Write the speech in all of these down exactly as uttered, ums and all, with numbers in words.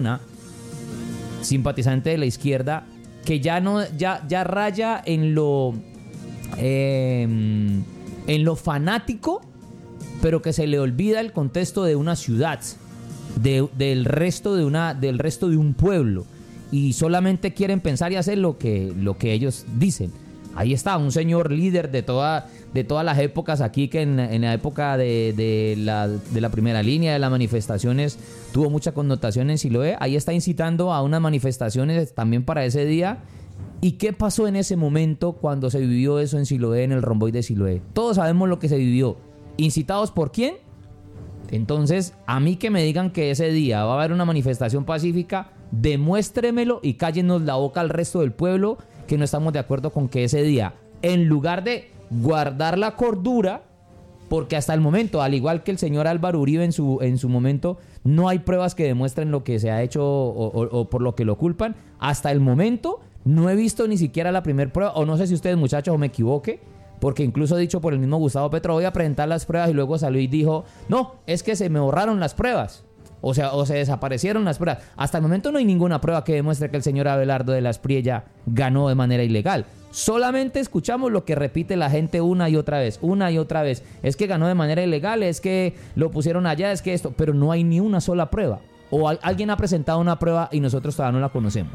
simpatizante de la izquierda, que ya no ya, ya raya en lo eh, en lo fanático, pero que se le olvida el contexto de una ciudad, de, del resto de una del resto de un pueblo, y solamente quieren pensar y hacer lo que lo que ellos dicen. Ahí está un señor líder de toda de todas las épocas aquí, que en, en la época de, de, la, de la primera línea de las manifestaciones tuvo mucha connotación en Siloé. Ahí está incitando a unas manifestaciones también para ese día. ¿Y qué pasó en ese momento cuando se vivió eso en Siloé, en el romboy de Siloé? Todos sabemos lo que se vivió. ¿Incitados por quién? Entonces, a mí que me digan que ese día va a haber una manifestación pacífica, demuéstremelo y cállenos la boca al resto del pueblo que no estamos de acuerdo con que ese día, en lugar de guardar la cordura, porque hasta el momento, al igual que el señor Álvaro Uribe en su, en su momento, no hay pruebas que demuestren lo que se ha hecho o, o, o por lo que lo culpan. Hasta el momento no he visto ni siquiera la primera prueba, o no sé si ustedes, muchachos, o me equivoque, porque incluso dicho por el mismo Gustavo Petro, voy a presentar las pruebas, y luego salió y dijo, no, es que se me borraron las pruebas. O sea, o se desaparecieron las pruebas. Hasta el momento no hay ninguna prueba que demuestre que el señor Abelardo de la Espriella ganó de manera ilegal. Solamente escuchamos lo que repite la gente una y otra vez, una y otra vez. Es que ganó de manera ilegal, es que lo pusieron allá, es que esto... Pero no hay ni una sola prueba. O al- alguien ha presentado una prueba y nosotros todavía no la conocemos.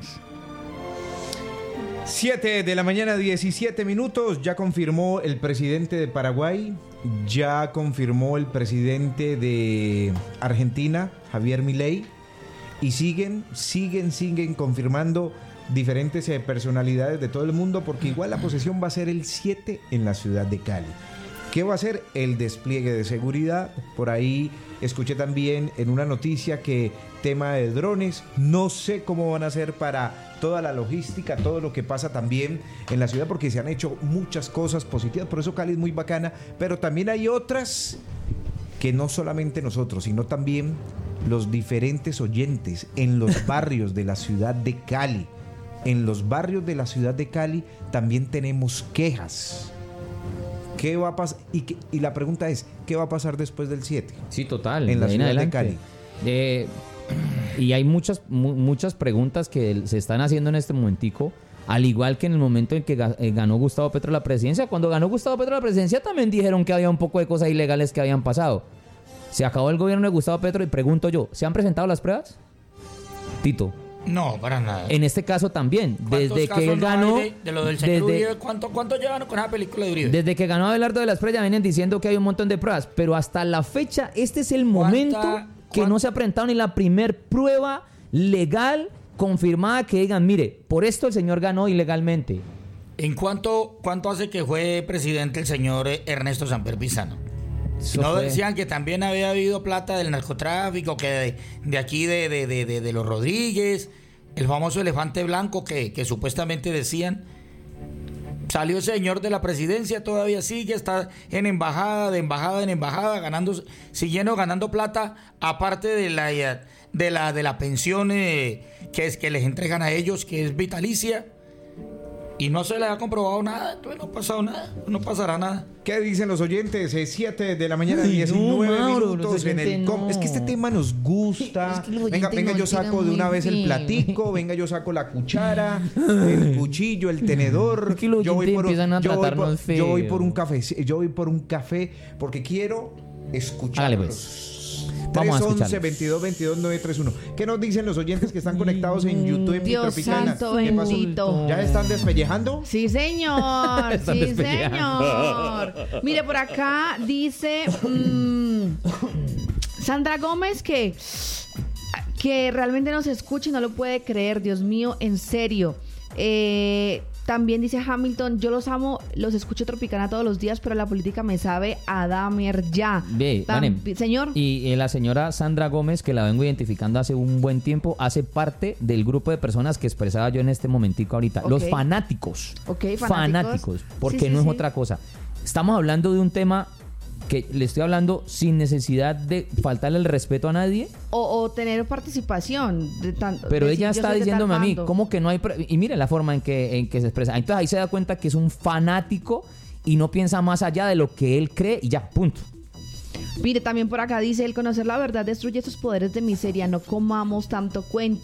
siete de la mañana, diecisiete minutos. Ya confirmó el presidente de Paraguay, ya confirmó el presidente de Argentina, Javier Milei, y siguen, siguen, siguen confirmando diferentes eh, personalidades de todo el mundo, porque igual la posesión va a ser el siete en la ciudad de Cali. ¿Qué va a ser? El despliegue de seguridad. Por ahí escuché también en una noticia que tema de drones, no sé cómo van a hacer para toda la logística, todo lo que pasa también en la ciudad, porque se han hecho muchas cosas positivas, por eso Cali es muy bacana, pero también hay otras que no solamente nosotros, sino también los diferentes oyentes en los barrios de la ciudad de Cali. En los barrios de la ciudad de Cali también tenemos quejas. ¿Qué va a pasar? Y, que, y la pregunta es, ¿qué va a pasar después del siete? Sí, total. En la de ciudad adelante. de Cali. Eh, y hay muchas, mu- muchas preguntas que se están haciendo en este momentico, al igual que en el momento en que ga- eh, ganó Gustavo Petro la presidencia. Cuando ganó Gustavo Petro la presidencia también dijeron que había un poco de cosas ilegales que habían pasado. Se acabó el gobierno de Gustavo Petro y pregunto yo, ¿se han presentado las pruebas? Tito. No, para nada. En este caso también, desde casos que él no ganó, hay de, de lo del señor desde, Uribe? ¿Cuánto, ¿Cuánto llevan con esa película de Uribe? desde que ganó Abelardo de la Espriella vienen diciendo que hay un montón de pruebas, pero hasta la fecha este es el momento que cuán- no se ha presentado ni la primer prueba legal confirmada que digan, mire, por esto el señor ganó ilegalmente. ¿En cuánto, cuánto hace que fue presidente el señor Ernesto Samper Pizano? Eso No fue- decían que también había habido plata del narcotráfico, que de, de aquí de, de, de, de, de los Rodríguez, el famoso elefante blanco que, que supuestamente decían. Salió ese señor de la presidencia, todavía sigue, está en embajada, de embajada en embajada, ganando, siguiendo ganando plata, aparte de la de la de la pensión eh, que es que les entregan a ellos, que es vitalicia, y no se les ha comprobado nada, entonces no ha pasado nada, no pasará nada. ¿Qué dicen los oyentes? Es siete de la mañana, Ay, diecinueve no, Mauro, minutos los en el oyentes com- no. Es que este tema nos gusta. Es que los venga, oyentes venga, no yo saco tiran de una muy vez el bien. platico, venga, yo saco la cuchara, el cuchillo, el tenedor. Es que los yo voy oyentes por un, empiezan a yo voy por, tratarnos feo. yo voy por un café, yo voy por un café porque quiero escucharlos. Hágale, pues. Vamos a tres once, escucharlos. veintidós, veintidós, nueve treinta y uno. ¿Qué nos dicen los oyentes que están conectados en YouTube? Dios Tropicana? santo ¿Qué pasó? bendito. ¿Ya están despellejando? Sí, señor. Están Sí, despellejando. señor. Mire, por acá dice mm, Sandra Gómez que, que realmente nos escucha y no lo puede creer. Dios mío, en serio. Eh, también dice Hamilton, yo los amo, los escucho Tropicana todos los días, pero la política me sabe a damer ya. Ve, Tam- Vane, Señor. Y eh, la señora Sandra Gómez, que la vengo identificando hace un buen tiempo, hace parte del grupo de personas que expresaba yo en este momentico ahorita. Ok. Los fanáticos. Ok, fanáticos. Fanáticos, porque Sí, sí, no es sí. otra cosa. Estamos hablando de un tema que le estoy hablando sin necesidad de faltarle el respeto a nadie, O, o tener participación. De tan- pero decir, ella yo está soy de diciéndome tal a mí, bando. ¿cómo que no hay? pre-? Y mire la forma en que, en que se expresa. Entonces ahí se da cuenta que es un fanático y no piensa más allá de lo que él cree y ya, punto. Mire, también por acá dice, el conocer la verdad destruye sus poderes de miseria, no comamos tanto cuento.